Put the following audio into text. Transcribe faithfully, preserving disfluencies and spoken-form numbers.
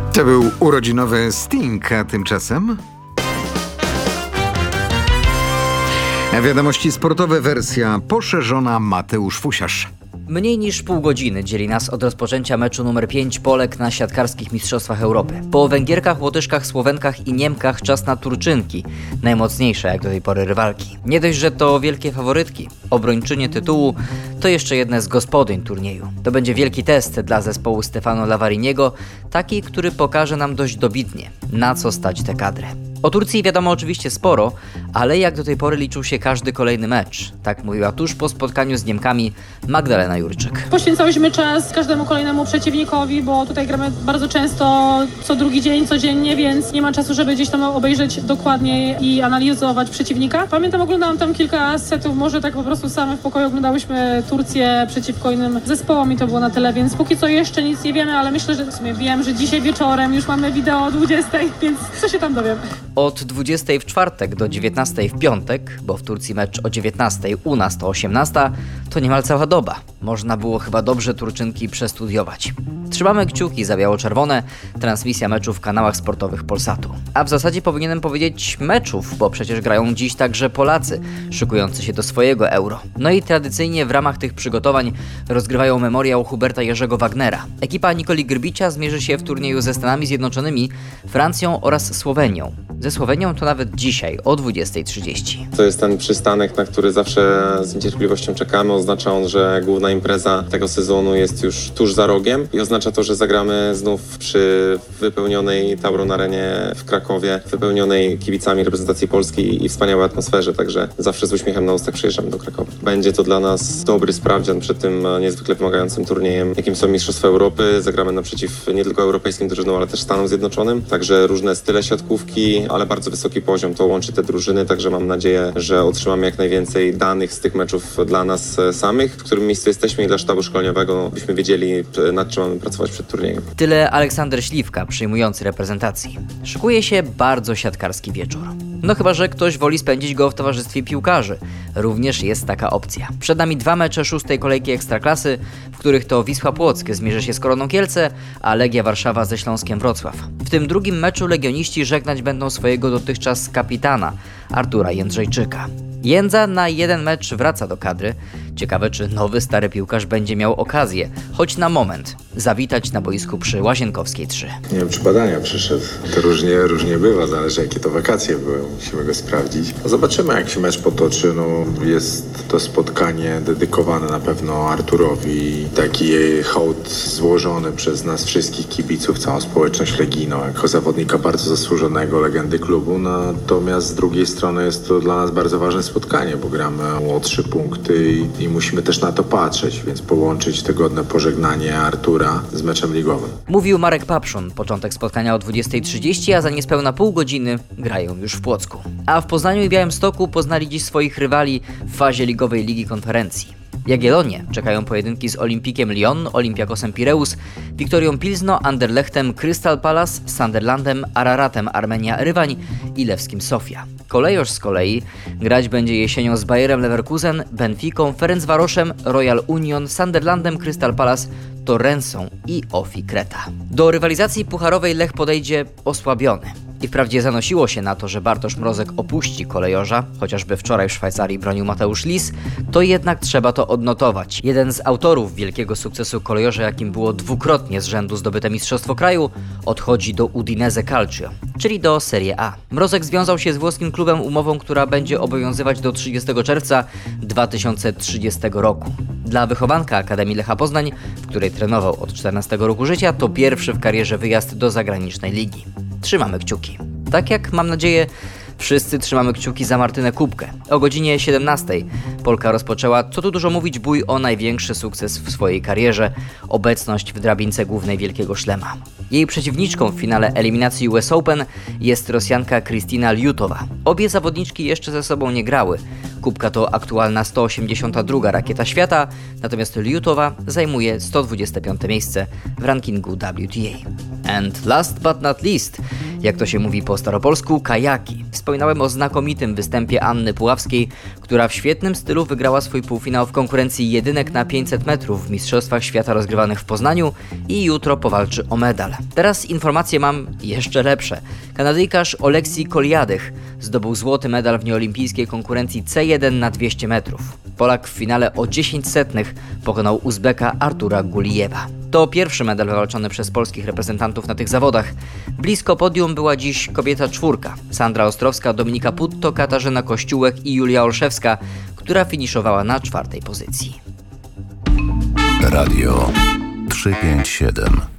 To był urodzinowy Sting, a tymczasem... Wiadomości sportowe, wersja poszerzona, Mateusz Fusiarz. Mniej niż pół godziny dzieli nas od rozpoczęcia meczu numer pięć Polek na siatkarskich mistrzostwach Europy. Po Węgierkach, Łotyszkach, Słowenkach i Niemkach czas na Turczynki, najmocniejsze jak do tej pory rywalki. Nie dość, że to wielkie faworytki, obrończynie tytułu, to jeszcze jedne z gospodyń turnieju. To będzie wielki test dla zespołu Stefano Lavariniego, taki, który pokaże nam dość dobitnie, na co stać tę kadrę. O Turcji wiadomo oczywiście sporo, ale jak do tej pory liczył się każdy kolejny mecz. Tak mówiła tuż po spotkaniu z Niemkami Magdalena Jurczyk. Poświęcałyśmy czas każdemu kolejnemu przeciwnikowi, bo tutaj gramy bardzo często, co drugi dzień, codziennie, więc nie ma czasu, żeby gdzieś tam obejrzeć dokładniej i analizować przeciwnika. Pamiętam, oglądałam tam kilka setów, może tak po prostu same w pokoju oglądałyśmy Turcję przeciwko innym zespołom i to było na tyle, więc póki co jeszcze nic nie wiemy, ale myślę, że w sumie wiem, że dzisiaj wieczorem już mamy wideo o dwudziestej, więc co się tam dowiem. Od dwudziestej w czwartek do dziewiętnastej w piątek, bo w Turcji mecz o dziewiętnastej, u nas to osiemnasta, to niemal cała doba. Można było chyba dobrze Turczynki przestudiować. Trzymamy kciuki za biało-czerwone, transmisja meczu w kanałach sportowych Polsatu. A w zasadzie powinienem powiedzieć meczów, bo przecież grają dziś także Polacy, szykujący się do swojego Euro. No i tradycyjnie w ramach tych przygotowań rozgrywają memoriał Huberta Jerzego Wagnera. Ekipa Nikoli Grbicia zmierzy się w turnieju ze Stanami Zjednoczonymi, Francją oraz Słowenią. Ze Słowenią to nawet dzisiaj o dwudziestej trzydzieści. To jest ten przystanek, na który zawsze z niecierpliwością czekamy. Oznacza on, że główna impreza tego sezonu jest już tuż za rogiem i oznacza to, że zagramy znów przy wypełnionej Tauron Arenie w Krakowie, wypełnionej kibicami reprezentacji Polski i wspaniałej atmosferze, także zawsze z uśmiechem na ustach przyjeżdżamy do Krakowa. Będzie to dla nas dobry sprawdzian przed tym niezwykle wymagającym turniejem, jakim są Mistrzostwa Europy. Zagramy naprzeciw nie tylko europejskim drużynom, ale też Stanom Zjednoczonym, także różne style siatkówki, ale bardzo wysoki poziom. To łączy te drużyny, także mam nadzieję, że otrzymamy jak najwięcej danych z tych meczów dla nas samych, w którym miejscu jesteśmy i dla sztabu szkoleniowego, byśmy wiedzieli, nad czym mamy pracować przed turniejem. Tyle Aleksander Śliwka, przyjmujący reprezentacji. Szykuje się bardzo siatkarski wieczór. No chyba że ktoś woli spędzić go w towarzystwie piłkarzy. Również jest taka opcja. Przed nami dwa mecze szóstej kolejki Ekstraklasy, w których to Wisła Płock zmierzy się z Koroną Kielce, a Legia Warszawa ze Śląskiem Wrocław. W tym drugim meczu legioniści żegnać będą swojego dotychczas kapitana, Artura Jędrzejczyka. Jędza na jeden mecz wraca do kadry. Ciekawe, czy nowy stary piłkarz będzie miał okazję, choć na moment, zawitać na boisku przy Łazienkowskiej trzy. Nie wiem, czy badania przyszedł. To różnie, różnie bywa, zależy jakie to wakacje były. Musimy go sprawdzić. No zobaczymy, jak się mecz potoczy. No, jest to spotkanie dedykowane na pewno Arturowi. Taki hołd złożony przez nas wszystkich kibiców, całą społeczność Legino, jako zawodnika bardzo zasłużonego, legendy klubu. Natomiast z drugiej strony jest to dla nas bardzo ważne spotkanie, bo gramy o trzy punkty i, i musimy też na to patrzeć, więc połączyć te godne pożegnanie Artura z meczem ligowym. Mówił Marek Papszun. Początek spotkania o dwudziestej trzydzieści, a za niespełna pół godziny grają już w Płocku. A w Poznaniu i Białymstoku poznali dziś swoich rywali w fazie ligowej Ligi Konferencji. W Jagiellonie czekają pojedynki z Olimpikiem Lyon, Olympiakosem Pireus, Wiktorią Pilzno, Anderlechtem, Crystal Palace, Sunderlandem, Araratem Armenia Rywań i Lewskim Sofia. Kolejorz z kolei grać będzie jesienią z Bayerem Leverkusen, Benficą, Ferencvaroszem, Royal Union, Sunderlandem, Crystal Palace, Torrensą i Ofi Kreta. Do rywalizacji pucharowej Lech podejdzie osłabiony. I wprawdzie zanosiło się na to, że Bartosz Mrozek opuści kolejorza, chociażby wczoraj w Szwajcarii bronił Mateusz Lis, to jednak trzeba to odnotować. Jeden z autorów wielkiego sukcesu kolejorza, jakim było dwukrotnie z rzędu zdobyte Mistrzostwo Kraju, odchodzi do Udinese Calcio, czyli do Serie A. Mrozek związał się z włoskim klubem umową, która będzie obowiązywać do trzydziestego czerwca dwa tysiące trzydziestego roku. Dla wychowanka Akademii Lecha Poznań, w której trenował od czternastego roku życia, to pierwszy w karierze wyjazd do zagranicznej ligi. Trzymamy kciuki. Tak jak, mam nadzieję, wszyscy trzymamy kciuki za Martynę Kubkę. O godzinie siedemnastej Polka rozpoczęła, co tu dużo mówić, bój o największy sukces w swojej karierze, obecność w drabince głównej Wielkiego Szlema. Jej przeciwniczką w finale eliminacji U S Open jest Rosjanka Kristina Liutowa. Obie zawodniczki jeszcze ze sobą nie grały. Kubka to aktualna sto osiemdziesiąta druga rakieta świata, natomiast Liutowa zajmuje sto dwudzieste piąte miejsce w rankingu W T A. And last but not least, jak to się mówi po staropolsku, kajaki. Wspominałem o znakomitym występie Anny Puławskiej, która w świetnym stylu wygrała swój półfinał w konkurencji jedynek na pięćset metrów w Mistrzostwach Świata rozgrywanych w Poznaniu i jutro powalczy o medal. Teraz informacje mam jeszcze lepsze. Kanadyjkarz Oleksij Koliadych zdobył złoty medal w nieolimpijskiej konkurencji C jeden na dwieście metrów. Polak w finale o dziesięć setnych pokonał Uzbeka Artura Gulijewa. To pierwszy medal wywalczony przez polskich reprezentantów na tych zawodach. Blisko podium była dziś kobieta czwórka. Sandra Ostrowska, Dominika Putto, Katarzyna Kościółek i Julia Olszewska, która finiszowała na czwartej pozycji. Radio trzysta pięćdziesiąt siedem.